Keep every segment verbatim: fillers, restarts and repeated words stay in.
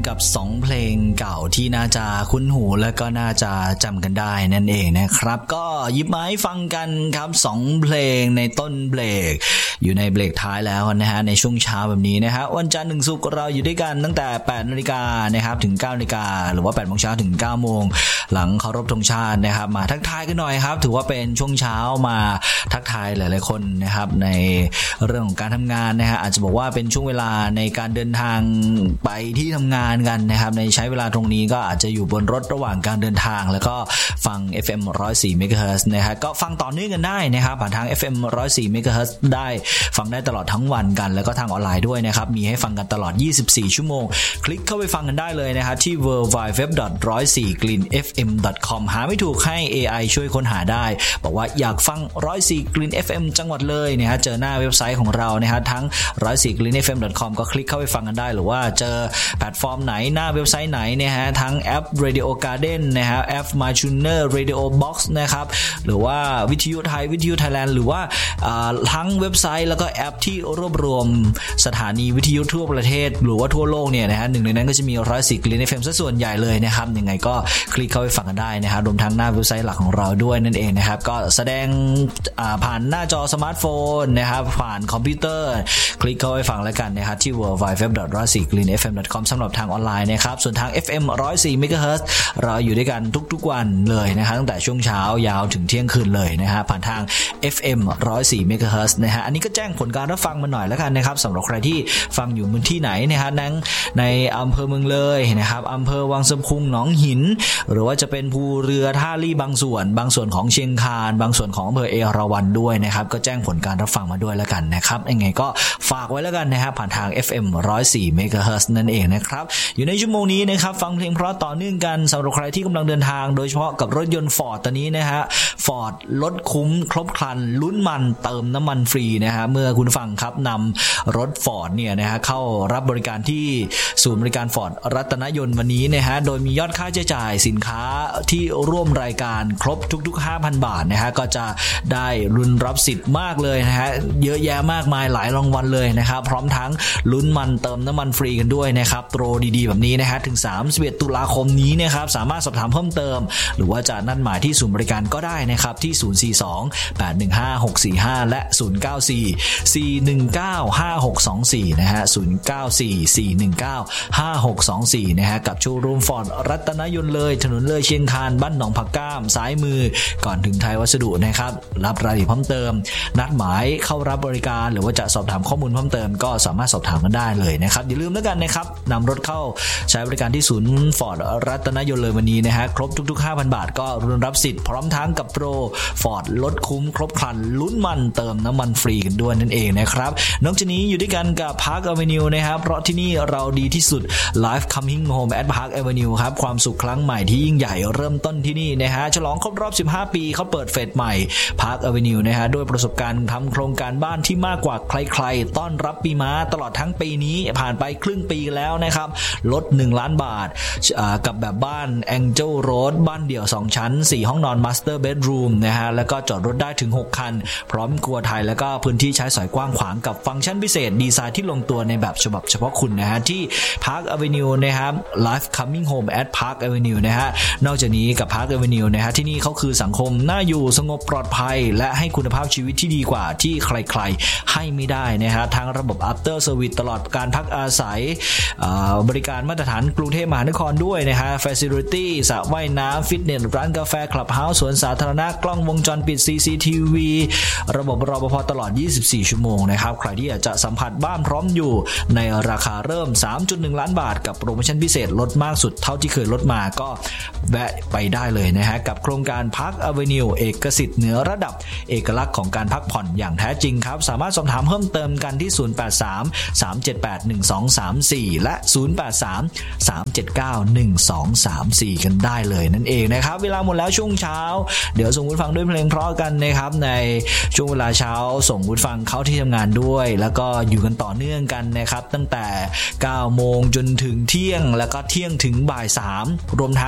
กับสองเพลงเก่าที่น่าจะคุ้นหูและก็น่าจะจำกันได้นั่นเองนะครับก็หยิบมาให้ฟังกันครับสองเพลงในต้นเบรกอยู่ในเบรกท้ายแล้วนะฮะในช่วงเช้าแบบนี้นะฮะวันจันทร์ถึงศุกร์เราอยู่ด้วยกันตั้งแต่ แปดนาฬิกา นนะครับถึง เก้านาฬิกา หรือว่า แปดโมงเช้าถึง เก้าโมงหลังเคารพธงชาตินะครับมาทักทายกันหน่อยครับถือว่าเป็นช่วงเช้ามาทักทายหลายๆคนนะครับในเรื่องของการทำงานนะฮะอาจจะบอกว่าเป็นช่วงเวลาในการเดินทางไปที่ทำงานกันนะครับในใช้เวลาตรงนี้ก็อาจจะอยู่บนรถระหว่างการเดินทางแล้วก็ฟัง เอฟ เอ็ม หนึ่งร้อยสี่ เมกะเฮิรตซ์นะฮะก็ฟังต่อเนื่องกันได้นะครับผ่านทาง เอฟ เอ็ม หนึ่งร้อยสี่ เมกะเฮิรตซ์ได้ฟังได้ตลอดทั้งวันกันแล้วก็ทางออนไลน์ด้วยนะครับมีให้ฟังกันตลอดยี่สิบสี่ชั่วโมงคลิกเข้าไปฟังกันได้เลยนะครับที่ ดับเบิลยู ดับเบิลยู ดับเบิลยู ดอท หนึ่งร้อยสี่ กลิ่น เอฟ เอ็ม ดอท คอม หาไม่ถูกให้ เอ ไอ ช่วยค้นหาได้บอกว่าอยากฟังหนึ่งร้อยสี่ กลิ่น เอฟ เอ็ม จังหวัดเลยนะฮะเจอหน้าเว็บไซต์ของเรานะฮะทั้ง หนึ่งร้อยสี่ กลิ่น เอฟ เอ็ม ดอท คอม ก็คลิกเข้าไปฟังกันได้หรือว่าเจอแพลตฟอร์มไหนหน้าเว็บไซต์ไหนนะฮะทั้งแอป Radio Garden นะฮะแอป MyTuner Radio Box นะครับหรือว่าวิทยุไทยวิทยุไทยแลนด์หรือว่าทั้งเว็บไซต์แล้วก็แอปที่รวบรวมสถานีวิทยุทั่วประเทศหรือว่าทั่วโลกเนี่ยนะฮะหนึ่งในนั้นก็จะมีหนึ่งร้อยสี่ กลิ่น เอฟ เอ็ม ซะส่วนใหญ่เลยนะครับยังไงก็คลิกเข้าไปฟังกันได้นะฮะรวมทั้งหน้าเว็บไซต์หลักของเราด้วยนั่นเองนะครับก็แสดงผ่านหน้าจอสมาร์ทโฟนนะครับผ่านคอมพิวเตอร์คลิกเข้าไปฟังแล้วกันนะครับที่ ดับเบิลยู ดับเบิลยู ดับเบิลยู ดอท หนึ่งร้อยสี่ กลิ่น เอฟ เอ็ม ดอท คอม สำหรับทางออนไลน์นะครับส่วนทาง เอฟ เอ็ม หนึ่งร้อยสี่ เมกะเฮิรตซ์เราอยู่ด้วยกันทุกๆวันเลยนะครับตั้งแต่ช่วงเช้ายาวถึงเที่ยงคืนเลยนะฮะผ่านทาง เอฟ เอ็ม หนึ่งร้อยสี่ เมกะเฮิรตซ์นะฮะอันนี้ก็แจ้งผลการรับฟังมาหน่อยแล้วกันนะครับสำหรับใครที่ฟังอยู่พื้นที่ไหนนะฮะนั้นในอำเภอเมืองเลยนะครับอำเภอวังสะพุงหนองหินหรือว่าจะเป็นภูเรือท่าลี่บางส่วนบางส่วนของเชียงคานบางส่วนของอำเภอเอราวัณด้วยนะครับก็แจ้งผลการรับฟังมาด้วยแล้วกันนะครับยังไงก็ฝากไว้แล้วกันนะครับผ่านทาง เอฟ เอ็ม หนึ่งร้อยสี่ เมกะเฮิรตซ์นั่นเองนะครับอยู่ในชั่วโมงนี้นะครับฟังเพลงเพราะต่อเนื่องกันสำหรับใครที่กำลังเดินทางโดยเฉพาะกับรถยนต์ Ford ตอนนี้นะฮะ Ford ลดคุ้มครบครันลุ้นมันเติมน้ำมันฟรีนะฮะเมื่อคุณฟังครับนำรถ Ford เนี่ยนะฮะเข้ารับบริการที่ศูนย์บริการ Ford รัตนยนต์วันนี้นะฮะโดยมียอดค่าใช้จ่ายสินค้าที่ร่วมรายการครบทุกๆ ห้าพัน บาทนะฮะก็จะได้ลุ้นรับสิทธิ์มากเลยนะฮะเยอะแยะมากมายหลายรางวัลเลยนะครับพร้อมทั้งลุ้นมันเติมน้ำมันฟรีกันด้วยนะครับโปรดีๆแบบนี้นะฮะถึงสามสิบเอ็ดตุลาคมนี้นะครับสามารถสอบถามเพิ่มเติมหรือว่าจะนัดหมายที่ศูนย์บริการก็ได้นะครับที่ศูนย์ สี่ สอง แปด หนึ่ง ห้า หก สี่ ห้าและศูนย์ เก้า สี่ สี่ หนึ่ง เก้า ห้า หก สอง สี่นะฮะศูนย์ เก้า สี่ สี่ หนึ่ง เก้า ห้า หก สอง สี่นะฮะกับโชว์รูม Ford รัตนยนต์เลยถนนเลยเชียงคานบ้านหนองผักก้ามซ้ายมือก่อนถึงไทยวัสดุนะครับรับรายละเอียดเพิ่มเติมนัดหมายเข้ารับบริการหรือว่าจะสอบถามข้อมูลเพิ่มเติมก็สามารถสอบถามกันได้เลยนะครับอย่าลืมแล้วกันนะครับนำรถเข้าใช้บริการที่ศูนย์ Ford รัตนยนต์เลยวันนี้นะฮะครบทุกๆ ห้าพัน บาทก็รุนรับสิทธิ์พร้อมทั้งกับโปร Ford ลดคุ้มครบครันลุ้นมันเติมน้ำมันฟรีกันด้วยนั่นเองนะครับนอกจากนี้อยู่ด้วยกันกับ Park Avenue นะครับเพราะที่นี่เราดีที่สุด Life Coming Home at Park Avenue ครับความสุขครั้งใหม่ที่ยิ่งใหญ่เริ่มต้นที่นี่นะฮะฉลองครบรอบสิบห้าปีเขาเปิดเฟสใหม่ Park Avenue นะฮะด้วยประสบการณ์ทำโครงการบ้านที่มากกว่าใครๆต้อนรับปีม้าตลอดทั้งปีนี้ผ่านไปครึ่งปีแล้วนะครับลดหนึ่งล้านบาทกับแบบบ้าน Angel Road บ้านเดี่ยวสองชั้นสี่ห้องนอน Master Bedroom นะฮะแล้วก็จอดรถได้ถึงหกคันพร้อมครัวไทยแล้วก็พื้นที่ใช้สอยกว้างขวางกับฟังก์ชันพิเศษดีไซน์ที่ลงตัวในแบบฉบับเฉพาะคุณนะฮะที่ Park Avenue นะครับ Life Coming Home at Park Avenue นะฮะนอกจากนี้กับ Park Avenue นะฮะที่นี่เขาคือสังคมน่าอยู่สงบปลอดภัยและให้คุณภาพชีวิตที่ดีกว่าที่ใครๆให้ไม่ได้นะฮะทั้งระบบ After Service ตลอดการพักอาศัยบริการมาตรฐานกรุงเทพมหานครด้วยนะฮะ Facility สระว่ายน้ำฟิตเนสร้านกาแฟคลับเฮาส์สวนสาธารณะกล้องวงจรปิด ซี ซี ที วี ระบบรปภตลอดยี่สิบสี่ชั่วโมงนะครับใครที่อยากจะสัมผัสบ้านพร้อมอยู่ในราคาเริ่ม สามจุดหนึ่ง ล้านบาทกับโปรโมชั่นพิเศษลดมากสุดเท่าที่เคยลดมาก็แวะไปได้เลยนะฮะกับโครงการ Park Avenue เอกสิทธิ์เหนือระดับเอกลักษณ์ของการพักผ่อนอย่างแท้จริงครับสามารถสอบถามเพิ่มเติมกันที่ศูนย์ แปด สาม สาม เจ็ด แปด หนึ่ง สอง สาม สี่และศูนย์ แปด สาม สาม เจ็ด เก้า หนึ่ง สอง สาม สี่กันได้เลยนั่นเองนะครับเวลาหมดแล้วช่วงเช้าเดี๋ยวส่งคุณฟังด้วยเพลงเพราะกันนะครับในช่วงเวลาเช้าส่งคุณฟังเข้าที่ทำงานด้วยแล้วก็อยู่กันต่อเนื่องกันนะครับตั้งแต่เก้าโมงจนถึงเที่ยงแล้วก็เที่ยงถึงบ่ายสามรวมทั้งเดี๋ยวบ่าย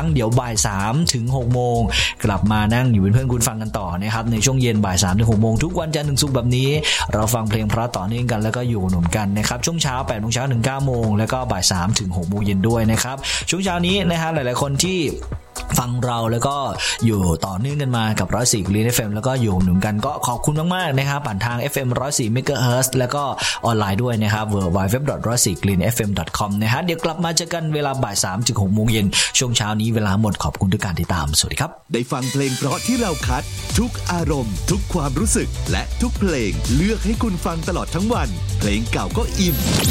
บ่ายสามถึงหกโมงกลับมานั่งอยู่เป็นเพื่อนคุณฟังกันต่อนะครับในช่วงเย็นบ่ายสามถึงหกโมงทุกวันจันทร์ถึงศุกร์แบบนี้เราฟังเพลงเพราะต่อเนื่องกันแล้วก็อยู่หนุนกันนะครับช่วงเช้าแปดโมงเช้าถึงเก้าโมงแล้วก็บ่ายสามถึงหกโมงเย็นด้วยนะครับช่วงเช้านี้นะฮะหลายๆคนที่ฟังเราแล้วก็อยู่ต่อเนื่องกันมากับหนึ่งร้อยสี่ Green เอฟ เอ็ม แล้วก็อยู่หนุนกันก็ขอบคุณมากๆนะครับผ่านทาง เอฟ เอ็ม หนึ่งร้อยสี่ เมกะเฮิรตซ์ แล้วก็ออนไลน์ด้วยนะครับ ดับเบิลยู ดับเบิลยู ดับเบิลยู ดอท หนึ่งร้อยสี่ กรีน เอฟ เอ็ม ดอท คอม นะฮะเดี๋ยวกลับมาเจอกันเวลาบ่ายสามถึงหกโมงเย็นช่วงเช้านี้เวลาหมดขอบคุณทุกการติดตามสวัสดีครับได้ฟังเพลงเพราะที่เราคัดทุกอารมณ์ทุกความรู้สึกและทุกเพลงเลือกให้คุณฟังตลอดทั้งวันเพลงเก่าก็อิ่ม